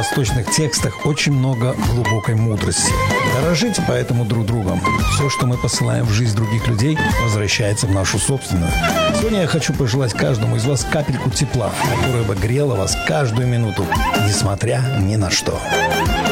восточных текстах очень много глубокой мудрости. Дорожите поэтому друг другом. Все, что мы посылаем в жизнь других людей, возвращается в нашу собственную. Сегодня я хочу пожелать каждому из вас капельку тепла, которая бы грела вас каждую минуту, несмотря ни на что.